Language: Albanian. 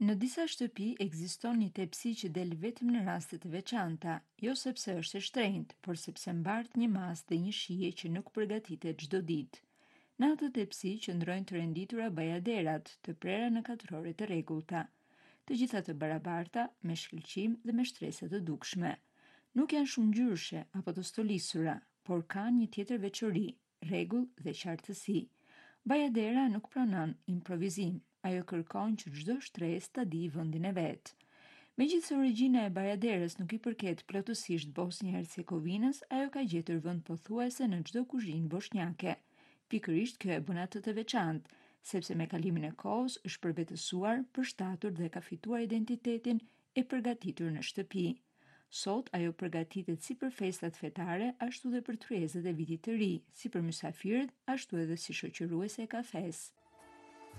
Në disa shtëpi ekziston një tepsi që del vetëm në raste të veçanta, jo sepse është e shtrenjtë, por sepse mbart një masë dhe një shije që nuk përgatitet çdo ditë. Në atë tepsi qëndrojnë të renditura bajaderat, të prera në katrore të rregullta, të gjitha të barabarta, me shkëlqim dhe me shtresa të dukshme. Nuk janë shumë ngjyrshe apo të stolisura, por kanë një tjetër veçori, rregull dhe qartësi. Bajadera nuk pranon improvizim, ajo kërkon që çdo shtresë ta di vendin e vet. Megjithëse origjina e bajaderës nuk i përket plotësisht Bosnjë-Hercegovinës, ajo ka gjetur vend pothuajse në çdo kuzhinë bosnjake. Pikërisht kjo e bën atë të veçantë, sepse me kalimin e kohës është përvetësuar, përshtatur dhe ka fituar identitetin e përgatitur në shtëpi. Sot ajo përgatitet si për festat fetare, ashtu dhe për tryezat e vitit të ri, si për mysafirët, ashtu edhe si shoqëruese e kafes.